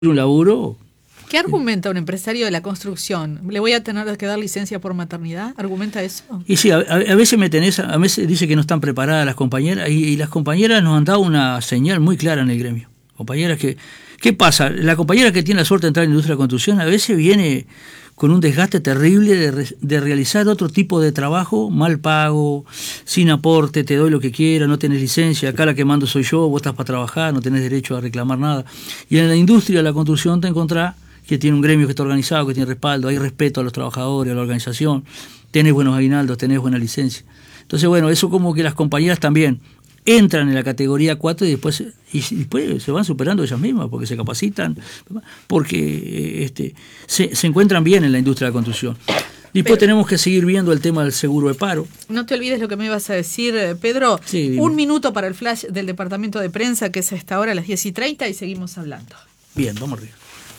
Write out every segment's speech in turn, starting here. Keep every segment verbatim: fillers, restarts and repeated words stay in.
un laburo. ¿Qué argumenta un empresario de la construcción? ¿Le voy a tener que dar licencia por maternidad? ¿Argumenta eso? Y sí, a, a veces me tenés, a veces dice que no están preparadas las compañeras, y, y las compañeras nos han dado una señal muy clara en el gremio. Compañeras que, ¿qué pasa? La compañera que tiene la suerte de entrar en la industria de la construcción a veces viene con un desgaste terrible de, re, de realizar otro tipo de trabajo, mal pago, sin aporte, te doy lo que quiera, no tenés licencia, acá la que mando soy yo, vos estás para trabajar, no tenés derecho a reclamar nada. Y en la industria de la construcción te encontrás que tiene un gremio que está organizado, que tiene respaldo, hay respeto a los trabajadores, a la organización, tenés buenos aguinaldos, tenés buena licencia. Entonces, bueno, eso como que las compañeras también entran en la categoría cuatro y después, y después se van superando ellas mismas, porque se capacitan, porque este, se, se encuentran bien en la industria de la construcción. Después Pero, tenemos que seguir viendo el tema del seguro de paro. No te olvides lo que me ibas a decir, Pedro. Sí, un minuto para el flash del departamento de prensa, que es a esta hora, a las diez y treinta, y seguimos hablando. Bien, vamos arriba.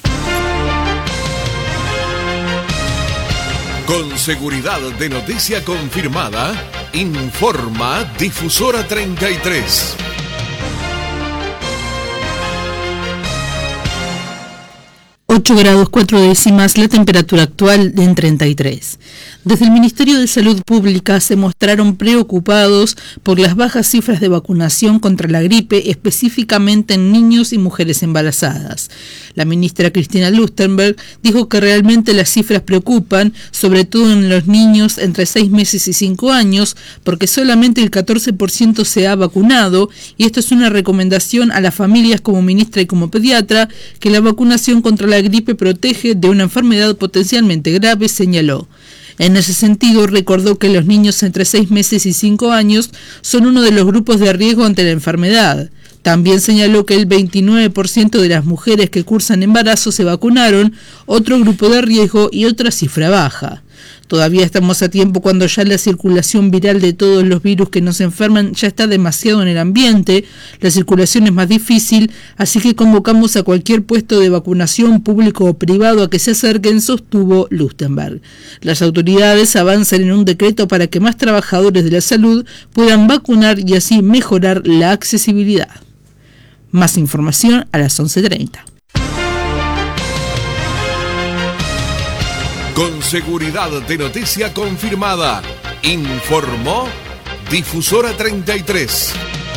Con seguridad de noticia confirmada, informa Difusora treinta y tres. ocho grados cuatro décimas, la temperatura actual en treinta y tres. Desde el Ministerio de Salud Pública se mostraron preocupados por las bajas cifras de vacunación contra la gripe, específicamente en niños y mujeres embarazadas. La ministra Cristina Lustenberg dijo que realmente las cifras preocupan, sobre todo en los niños entre seis meses y cinco años, porque solamente el catorce por ciento se ha vacunado, y esto es una recomendación a las familias como ministra y como pediatra, que la vacunación contra la gripe protege de una enfermedad potencialmente grave, señaló. En ese sentido, recordó que los niños entre seis meses y cinco años son uno de los grupos de riesgo ante la enfermedad. También señaló que el veintinueve por ciento de las mujeres que cursan embarazo se vacunaron, otro grupo de riesgo y otra cifra baja. Todavía estamos a tiempo cuando ya la circulación viral de todos los virus que nos enferman ya está demasiado en el ambiente, la circulación es más difícil, así que convocamos a cualquier puesto de vacunación público o privado a que se acerquen, sostuvo Lustenberg. Las autoridades avanzan en un decreto para que más trabajadores de la salud puedan vacunar y así mejorar la accesibilidad. Más información a las once treinta. Con seguridad de noticia confirmada, informó Difusora treinta y tres.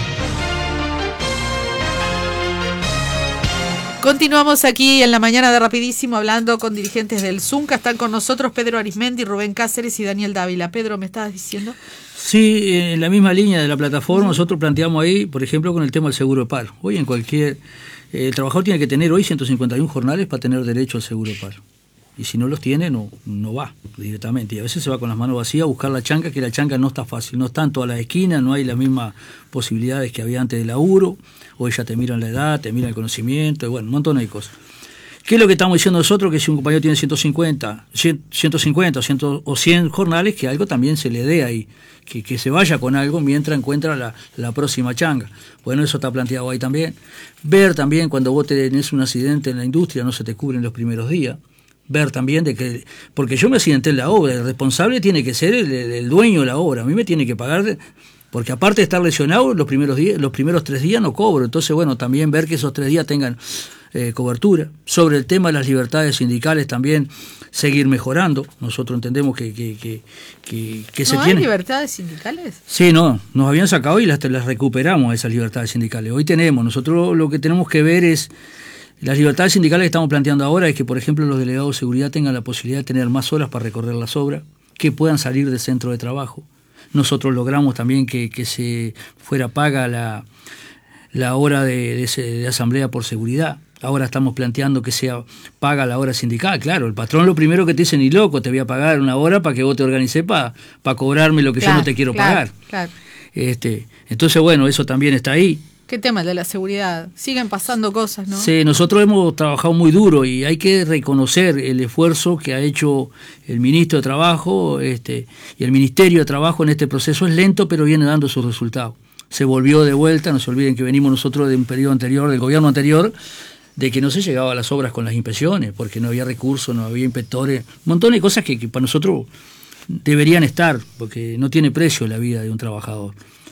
Continuamos aquí en la mañana de Rapidísimo hablando con dirigentes del Zunca. Están con nosotros Pedro Arismendi, Rubén Cáceres y Daniel Dávila. Pedro, ¿me estabas diciendo? Sí, en la misma línea de la plataforma, nosotros planteamos ahí, por ejemplo, con el tema del seguro de paro. Hoy en cualquier... Eh, el trabajador tiene que tener hoy ciento cincuenta y uno jornales para tener derecho al seguro de paro. Y si no los tiene, no, no va directamente. Y a veces se va con las manos vacías a buscar la chanca, que la chanca no está fácil. No está en todas las esquinas, no hay las mismas posibilidades que había antes del laburo. Hoy ya te miran la edad, te miran el conocimiento, y bueno, un montón de cosas. ¿Qué es lo que estamos diciendo nosotros? Que si un compañero tiene ciento cincuenta, ciento cincuenta o, cien, o cien jornales, que algo también se le dé ahí. Que, que se vaya con algo mientras encuentra la, la próxima changa. Bueno, eso está planteado ahí también. Ver también cuando vos tenés un accidente en la industria, no se te cubren los primeros días. Ver también de que, porque yo me accidenté en la obra, el responsable tiene que ser el, el dueño de la obra, a mí me tiene que pagar, de, porque aparte de estar lesionado, los primeros días, los primeros tres días no cobro, entonces bueno, también ver que esos tres días tengan eh, cobertura. Sobre el tema de las libertades sindicales también seguir mejorando, nosotros entendemos que, que, que, que, que se ¿No tiene... hay libertades sindicales? Sí, no, nos habían sacado y las, las recuperamos esas libertades sindicales, hoy tenemos, nosotros lo que tenemos que ver es... Las libertades sindicales que estamos planteando ahora es que, por ejemplo, los delegados de seguridad tengan la posibilidad de tener más horas para recorrer las obras, que puedan salir del centro de trabajo. Nosotros logramos también que, que se fuera paga la, la hora de, de, de asamblea por seguridad. Ahora estamos planteando que sea paga la hora sindical. Claro, el patrón lo primero que te dice, ni loco, te voy a pagar una hora para que vos te organices para pa cobrarme lo que claro, yo no te quiero claro, pagar. Claro. Este, entonces, bueno, eso también está ahí. ¿Qué tema el de la seguridad? Siguen pasando cosas, ¿no? Sí, nosotros hemos trabajado muy duro y hay que reconocer el esfuerzo que ha hecho el ministro de Trabajo este, y el Ministerio de Trabajo en este proceso. Es lento, pero viene dando sus resultados. Se volvió de vuelta, no se olviden que venimos nosotros de un periodo anterior, del gobierno anterior, de que no se llegaba a las obras con las inspecciones, porque no había recursos, no había inspectores, un montón de cosas que, que para nosotros deberían estar, porque no tiene precio la vida de un trabajador.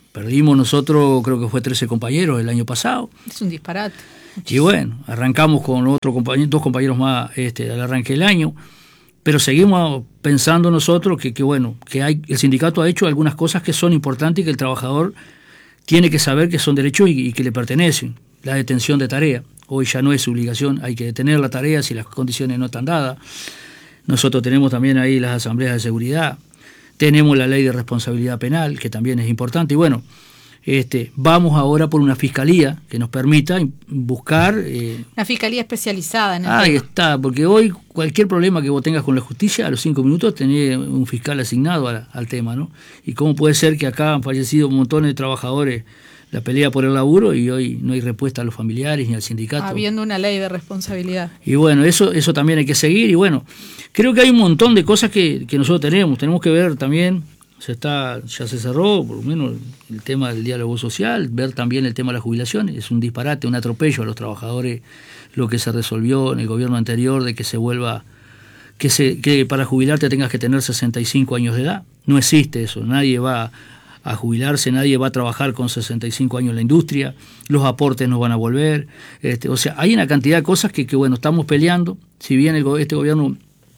perdimos nosotros, creo que fue trece compañeros el año pasado. Es un disparate. Y bueno, arrancamos con otro compañero, dos compañeros más este, al arranque del año, pero seguimos pensando nosotros que, que bueno, que hay, el sindicato ha hecho algunas cosas que son importantes y que el trabajador tiene que saber que son derechos y, y que le pertenecen. La detención de tarea, hoy ya no es obligación, hay que detener la tarea si las condiciones no están dadas. Nosotros tenemos también ahí las asambleas de seguridad, tenemos la ley de responsabilidad penal, que también es importante, y bueno, este, vamos ahora por una fiscalía que nos permita buscar... Eh, una fiscalía especializada en el Ahí tema. está, porque hoy cualquier problema que vos tengas con la justicia, a los cinco minutos tenés un fiscal asignado a, al tema, ¿no? Y cómo puede ser que acá han fallecido montones de trabajadores la pelea por el laburo y hoy no hay respuesta a los familiares ni al sindicato. Habiendo una ley de responsabilidad. Y bueno, eso eso también hay que seguir y bueno, creo que hay un montón de cosas que, que nosotros tenemos, tenemos que ver también, se está ya se cerró por lo menos el tema del diálogo social, ver también el tema de las jubilaciones, es un disparate, un atropello a los trabajadores lo que se resolvió en el gobierno anterior de que se vuelva, que, se, que para jubilarte tengas que tener sesenta y cinco años de edad, no existe eso, nadie va a jubilarse, nadie va a trabajar con sesenta y cinco años en la industria, los aportes no van a volver, este, o sea, hay una cantidad de cosas que, que bueno, estamos peleando, si bien el, este gobierno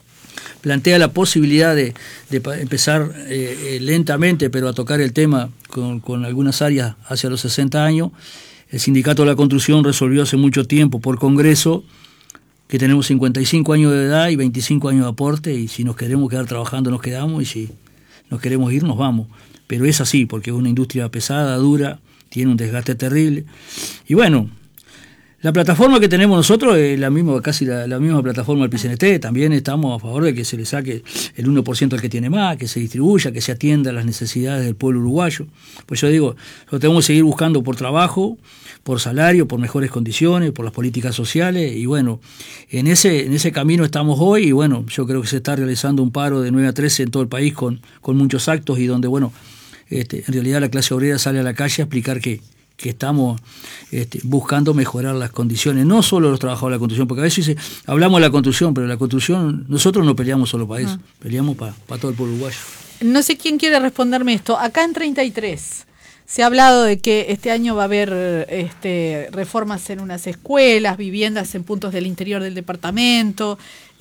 plantea la posibilidad de, de empezar eh, lentamente, pero a tocar el tema con, con algunas áreas hacia los sesenta años, el Sindicato de la Construcción resolvió hace mucho tiempo por Congreso que tenemos cincuenta y cinco años de edad y veinticinco años de aporte, y si nos queremos quedar trabajando nos quedamos, y si nos queremos ir nos vamos. Pero es así, porque es una industria pesada, dura, tiene un desgaste terrible. Y bueno, la plataforma que tenemos nosotros es la misma, casi la, la misma plataforma del P C N T, también estamos a favor de que se le saque el uno por ciento al que tiene más, que se distribuya, que se atienda a las necesidades del pueblo uruguayo. Pues yo digo, lo tenemos que seguir buscando por trabajo, por salario, por mejores condiciones, por las políticas sociales, y bueno, en ese, en ese camino estamos hoy, y bueno, yo creo que se está realizando un paro de nueve a trece en todo el país con, con muchos actos, y donde, bueno, Este, en realidad la clase obrera sale a la calle a explicar que, que estamos este, buscando mejorar las condiciones, no solo los trabajadores de la construcción, porque a veces dice, hablamos de la construcción, pero la construcción, nosotros no peleamos solo para eso, ah. peleamos para, para todo el pueblo uruguayo. No sé quién quiere responderme esto. Acá en treinta y tres se ha hablado de que este año va a haber este, reformas en unas escuelas, viviendas en puntos del interior del departamento,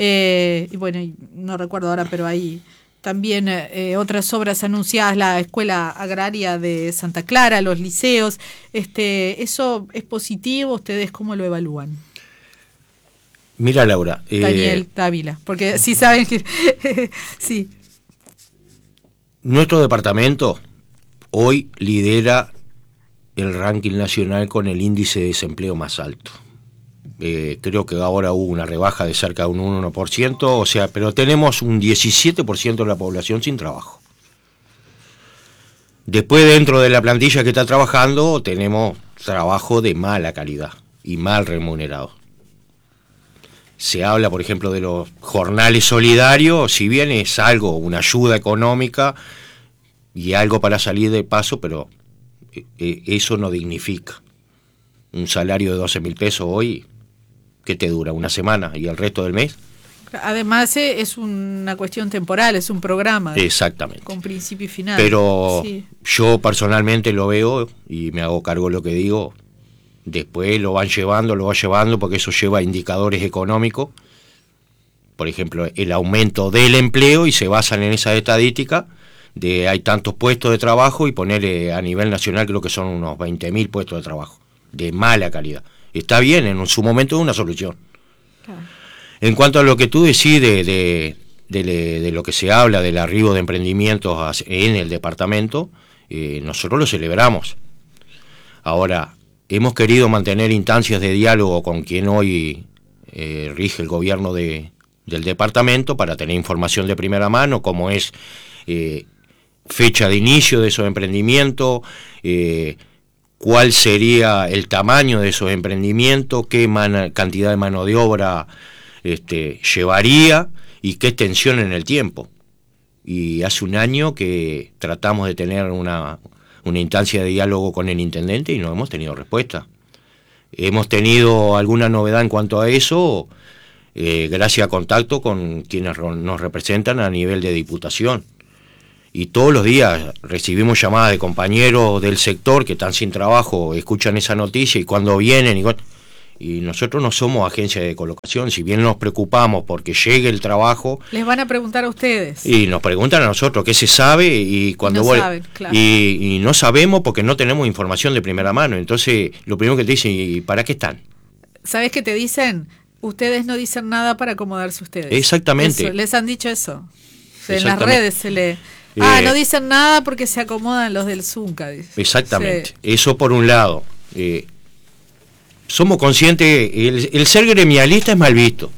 eh, y bueno, no recuerdo ahora, pero hay... También eh, otras obras anunciadas, la Escuela Agraria de Santa Clara, los liceos. Este, ¿eso es positivo? ¿Ustedes cómo lo evalúan? Mira, Laura. Eh, Daniel Dávila, porque sí saben que... sí. Nuestro departamento hoy lidera el ranking nacional con el índice de desempleo más alto. Eh, creo que ahora hubo una rebaja de cerca de un uno por ciento, o sea, pero tenemos un diecisiete por ciento de la población sin trabajo. Después, dentro de la plantilla que está trabajando, tenemos trabajo de mala calidad y mal remunerado. Se habla, por ejemplo, de los jornales solidarios, si bien es algo, una ayuda económica y algo para salir de paso, pero eh, eso no dignifica. Un salario de doce mil pesos hoy, ¿qué te dura? ¿Una semana? ¿Y el resto del mes? Además eh, es una cuestión temporal, es un programa. Exactamente. Con principio y final. Pero sí. Yo personalmente lo veo y me hago cargo de lo que digo. Después lo van llevando, lo va llevando, porque eso lleva indicadores económicos. Por ejemplo, el aumento del empleo, y se basan en esa estadística de hay tantos puestos de trabajo, y ponerle a nivel nacional creo que son unos veinte mil puestos de trabajo de mala calidad. Está bien, en su momento es una solución. Claro. En cuanto a lo que tú decís de, de, de, de lo que se habla del arribo de emprendimientos en el departamento, eh, nosotros lo celebramos. Ahora, hemos querido mantener instancias de diálogo con quien hoy eh, rige el gobierno de, del departamento para tener información de primera mano, como es eh, fecha de inicio de esos emprendimientos, eh, cuál sería el tamaño de esos emprendimientos, qué man, cantidad de mano de obra este, llevaría y qué extensión en el tiempo. Y hace un año que tratamos de tener una, una instancia de diálogo con el intendente y no hemos tenido respuesta. Hemos tenido alguna novedad en cuanto a eso, eh, gracias a contacto con quienes nos representan a nivel de diputación. y todos los días recibimos llamadas de compañeros del sector que están sin trabajo, escuchan esa noticia y cuando vienen y, y nosotros no somos agencia de colocación, si bien nos preocupamos porque llegue el trabajo. Les van a preguntar a ustedes. Y nos preguntan a nosotros qué se sabe y cuando no vuelve, saben, claro. y, y no sabemos porque no tenemos información de primera mano, entonces lo primero que te dicen, ¿y para qué están? ¿Sabés qué te dicen? Ustedes no dicen nada para acomodarse ustedes. Exactamente. Eso, les han dicho eso. En las Exactamente. redes se le... Ah, Eh, no dicen nada porque se acomodan los del Zunca. Dice. Exactamente. Sí. Eso por un lado. Eh, somos conscientes, el, el ser gremialista es mal visto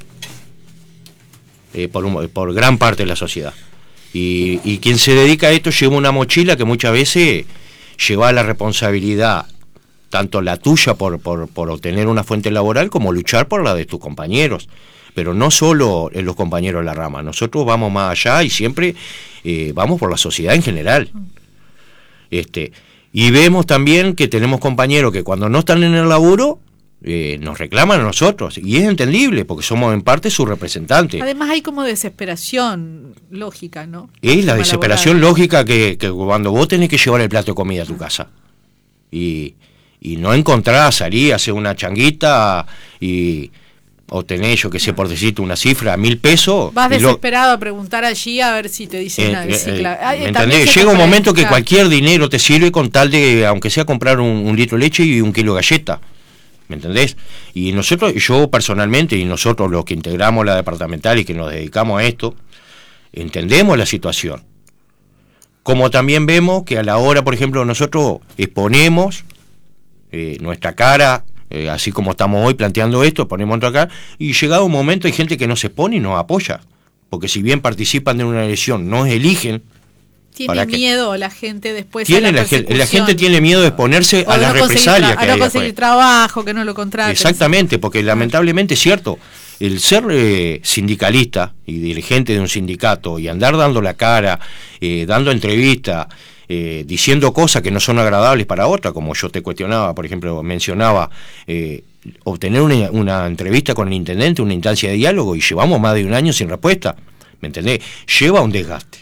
eh, por, un, por gran parte de la sociedad. Y, y quien se dedica a esto lleva una mochila que muchas veces lleva la responsabilidad, tanto la tuya por, por, por obtener una fuente laboral, como luchar por la de tus compañeros. Pero no solo en los compañeros de la rama, nosotros vamos más allá y siempre eh, vamos por la sociedad en general. Este, y vemos también que tenemos compañeros que cuando no están en el laburo eh, nos reclaman a nosotros, y es entendible porque somos en parte sus representantes. Además hay como desesperación lógica, ¿no? Es la Tema desesperación laboral. lógica que, que cuando vos tenés que llevar el plato de comida a tu casa y, y no encontrás, salir, hacer una changuita y obtenés, yo que sé, por decirte una cifra, mil pesos. Vas y lo- desesperado a preguntar allí a ver si te dicen Eh, algo. eh, Sí, eh, claro. Ah, ¿me eh, también entendés? se Llega un compra- momento que claro. cualquier dinero te sirve con tal de, aunque sea comprar un, un litro de leche y un kilo de galleta, ¿me entendés? Y nosotros, yo personalmente, y nosotros los que integramos la departamental y que nos dedicamos a esto, entendemos la situación. Como también vemos que a la hora, por ejemplo, nosotros exponemos eh, nuestra cara, eh, así como estamos hoy planteando esto, ponemos nuestra cara, y llegado un momento hay gente que no se expone y nos apoya, porque si bien participan de una elección, nos eligen. Tiene ¿para qué? miedo la gente después Tiene a la la, gen- la persecución. gente tiene miedo de exponerse O a de la no conseguir represalia tra- que a no hay conseguir después. trabajo, que no lo contraten. Exactamente, porque lamentablemente es cierto, el ser eh, sindicalista y dirigente de un sindicato y andar dando la cara, eh, dando entrevistas, eh, diciendo cosas que no son agradables para otra, como yo te cuestionaba, por ejemplo, mencionaba, eh, obtener una, una entrevista con el intendente, una instancia de diálogo, y llevamos más de un año sin respuesta, ¿me entendés? Lleva un desgaste.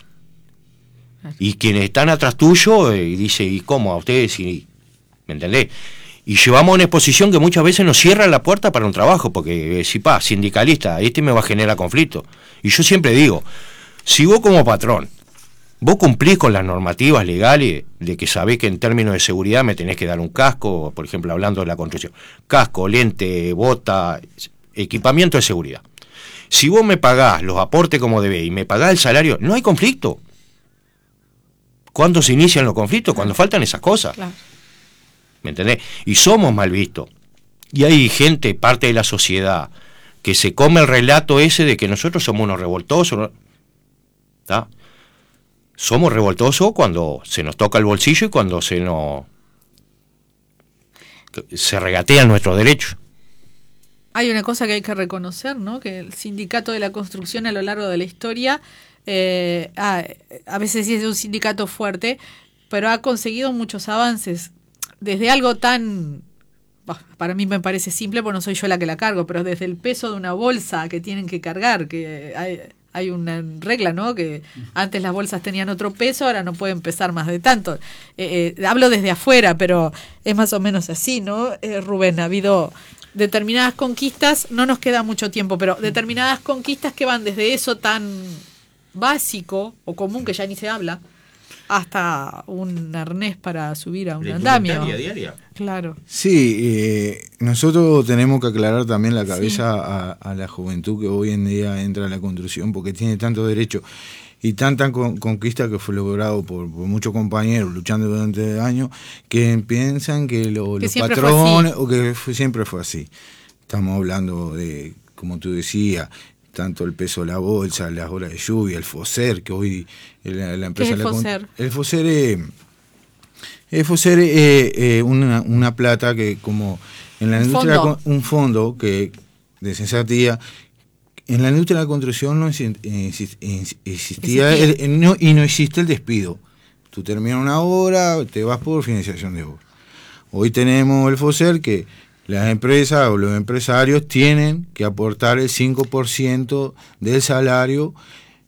Y quienes están atrás tuyo, eh, y dice, ¿y cómo a ustedes? Y, ¿me entendés? Y llevamos una exposición que muchas veces nos cierra la puerta para un trabajo, porque eh, si pa, sindicalista, este me va a generar conflicto. Y yo siempre digo, si vos como patrón, vos cumplís con las normativas legales de que sabés que en términos de seguridad me tenés que dar un casco, por ejemplo, hablando de la construcción, casco, lente, bota, equipamiento de seguridad. Si vos me pagás los aportes como debés y me pagás el salario, no hay conflicto. ¿Cuándo se inician los conflictos? Cuando faltan esas cosas. Claro. ¿Me entendés? Y somos mal vistos. Y hay gente, parte de la sociedad, que se come el relato ese de que nosotros somos unos revoltosos. ¿No? ¿Tá? Somos revoltosos cuando se nos toca el bolsillo y cuando se nos se regatean nuestros derechos. Hay una cosa que hay que reconocer, ¿no? Que el sindicato de la construcción a lo largo de la historia, eh, ah, a veces sí es un sindicato fuerte, pero ha conseguido muchos avances. Desde algo tan, bah, para mí me parece simple, porque no soy yo la que la cargo, pero desde el peso de una bolsa que tienen que cargar, que hay, hay una regla, ¿no? Que antes las bolsas tenían otro peso, ahora no pueden pesar más de tanto. Eh, eh, hablo desde afuera, pero es más o menos así, ¿no? Eh, Rubén, ha habido determinadas conquistas, no nos queda mucho tiempo, pero determinadas conquistas que van desde eso tan básico o común que ya ni se habla, hasta un arnés para subir a un andamio. Diaria. Claro. Sí, eh, nosotros tenemos que aclarar también la cabeza sí. a, a la juventud que hoy en día entra a la construcción, porque tiene tanto derecho y tanta con, conquista que fue logrado por, por muchos compañeros luchando durante años, que piensan que, lo, que los siempre patrones, o que fue, siempre fue así. Estamos hablando de, como tú decías, tanto el peso de la bolsa, las horas de lluvia, el FOSER, que hoy la, la empresa... ¿Qué es el la, FOSER? El FOSER es... El FOSER es eh, una, una plata que como en la un industria fondo. un fondo que de censatía en la industria de la construcción no existía, existía el, el, no, y no existe el despido. Tú terminas una obra, te vas por financiación de obra. Hoy tenemos el FOSER que las empresas o los empresarios tienen que aportar el cinco por ciento del salario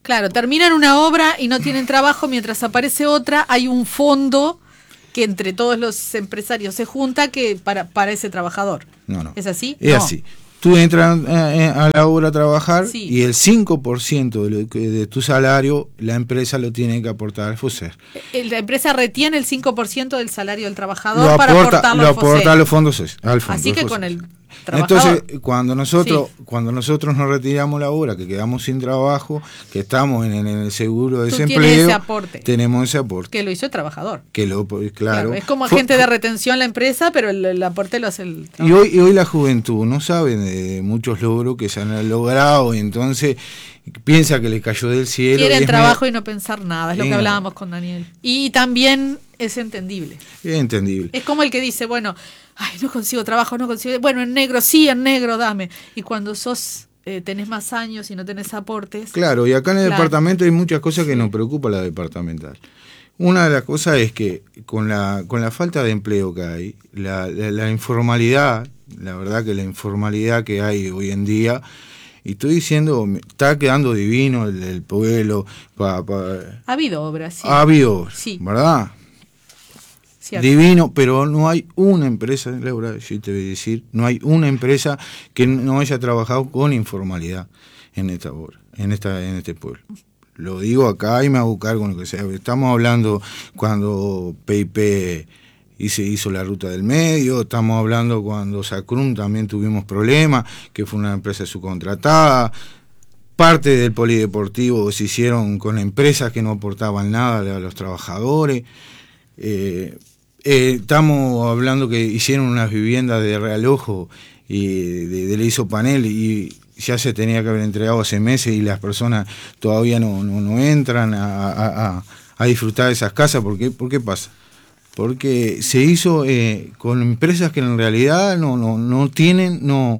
Claro, terminan una obra y no tienen trabajo, mientras aparece otra, hay un fondo que entre todos los empresarios se junta que para, para ese trabajador. No, no. ¿Es así? Es No. así. Tú entras a, a la obra a trabajar Sí. y el cinco por ciento de, lo que- de tu salario la empresa lo tiene que aportar al FUSER. Eh, La empresa retiene el cinco por ciento del salario del trabajador Lo para aporta, aportarlo lo al FOSER. aporta a los fondos soci- al fondo, Así al que FOSER. con el trabajador. Entonces, cuando nosotros, Sí. cuando nosotros nos retiramos la obra, que quedamos sin trabajo, que estamos en, en el seguro de Tú desempleo, tienes ese aporte. tenemos ese aporte. Que lo hizo el trabajador. Que lo, pues, Claro, claro. es como Fue- agente de retención la empresa, pero el, el aporte lo hace el Y trabajador. hoy, y hoy la juventud no sabe de muchos logros que se han logrado, y entonces piensa que le cayó del cielo. y Quieren es trabajo medio- y no pensar nada, es lo Sí, que no. hablábamos con Daniel. Y también es entendible. Es entendible. Es como el que dice, bueno, ay, no consigo trabajo, no consigo... Bueno, en negro, sí, en negro, dame. Y cuando sos, eh, tenés más años y no tenés aportes... Claro, y acá en el Claro. departamento hay muchas cosas que nos preocupa la departamental. Una de las cosas es que con la, con la falta de empleo que hay, la, la, la informalidad, la verdad que la informalidad que hay hoy en día, y estoy diciendo, me está quedando divino el, el pueblo, pa, pa- Ha habido obras, sí. ha habido, Sí. ¿verdad? Cierto. Divino, pero no hay una empresa, Laura, yo te voy a decir, no hay una empresa que no haya trabajado con informalidad en esta obra, en esta, en este pueblo. Lo digo acá y me hago cargo con lo que sea. Estamos hablando cuando P I P hizo, hizo la ruta del medio, estamos hablando cuando Sacrum también tuvimos problemas, que fue una empresa subcontratada. Parte del polideportivo se hicieron con empresas que no aportaban nada a los trabajadores. Eh, eh, estamos hablando que hicieron unas viviendas de realojo y de, de, le hizo panel y ya se tenía que haber entregado hace meses y las personas todavía no, no, no entran a, a, a, a disfrutar de esas casas. ¿Por qué? ¿Por qué pasa? Porque se hizo eh, con empresas que en realidad no, no, no tienen, no,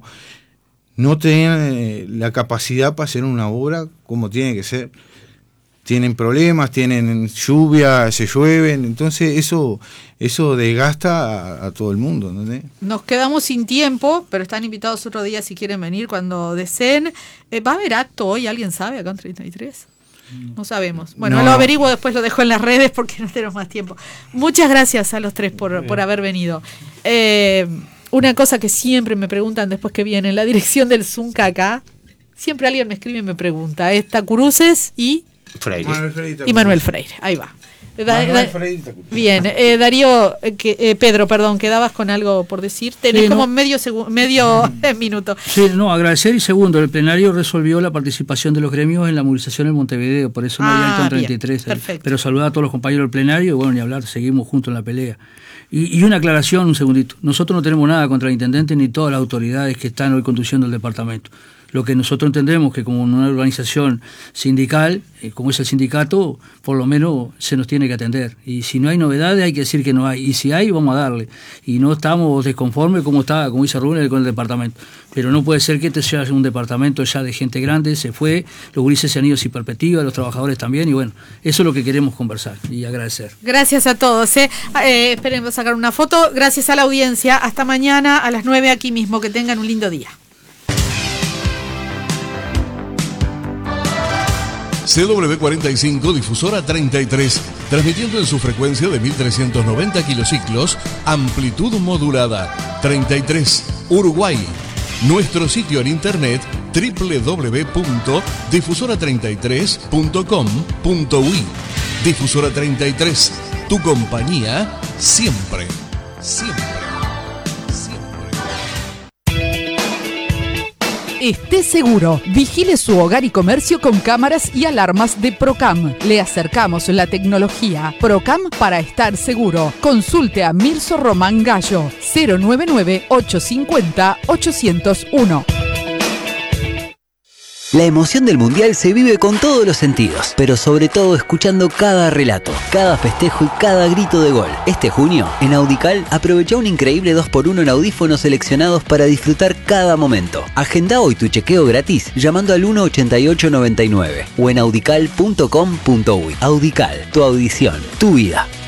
no tenían eh, la capacidad para hacer una obra como tiene que ser. Tienen problemas, tienen lluvia, se llueven, entonces eso eso desgasta a, a todo el mundo, ¿entendés? Nos quedamos sin tiempo, pero están invitados otro día si quieren venir cuando deseen. Eh, ¿Va a haber acto hoy? ¿Alguien sabe acá en treinta y tres? No sabemos. Bueno, No, lo no. averiguo, después lo dejo en las redes porque no tenemos más tiempo. Muchas gracias a los tres por, por haber venido. Eh, una cosa que siempre me preguntan después que vienen, la dirección del Zunca acá, siempre alguien me escribe y me pregunta, ¿está Cruces y...? Freire. Freire Y Manuel Freire, ahí va. Da- Manuel da- Freire está curioso. Bien, eh, Darío, eh, que, eh, Pedro, perdón, quedabas con algo por decir. Tenés Sí, como no. medio segu- medio eh, minuto. Sí, no, agradecer y segundo, el plenario resolvió la participación de los gremios en la movilización en Montevideo, por eso no Ah, hay acto en bien, treinta y tres. perfecto. Pero saludar a todos los compañeros del plenario y bueno, ni hablar, seguimos juntos en la pelea. Y, y una aclaración, un segundito. Nosotros no tenemos nada contra el intendente ni todas las autoridades que están hoy conduciendo el departamento. Lo que nosotros entendemos que como una organización sindical, eh, como es el sindicato, por lo menos se nos tiene que atender. Y si no hay novedades hay que decir que no hay. Y si hay, vamos a darle. Y no estamos desconformes como está, como dice Rubén, con el departamento. Pero no puede ser que este sea un departamento ya de gente grande, se fue, los gurises se han ido sin perspectiva, los trabajadores también. Y bueno, eso es lo que queremos conversar y agradecer. Gracias a todos. Eh. Eh, esperen, voy a sacar una foto. Gracias a la audiencia. Hasta mañana a las nueve aquí mismo. Que tengan un lindo día. C W cuarenta y cinco, difusora treinta y tres, transmitiendo en su frecuencia de mil trescientos noventa kilociclos, amplitud modulada, treinta y tres, Uruguay. Nuestro sitio en internet doble u doble u doble u punto difusora treinta y tres punto com punto u i. Difusora treinta y tres, tu compañía siempre, siempre, siempre. Esté seguro, vigile su hogar y comercio con cámaras y alarmas de Procam. Le acercamos la tecnología. Procam para estar seguro. Consulte a Mirso Román Gallo, cero nueve nueve, ocho cinco cero, ocho cero uno. La emoción del Mundial se vive con todos los sentidos, pero sobre todo escuchando cada relato, cada festejo y cada grito de gol. Este junio, en Audical, aprovecha un increíble dos por uno en audífonos seleccionados para disfrutar cada momento. Agenda hoy tu chequeo gratis llamando al uno ochenta y ocho noventa y nueve o en audical punto com punto u i. Audical, tu audición, tu vida.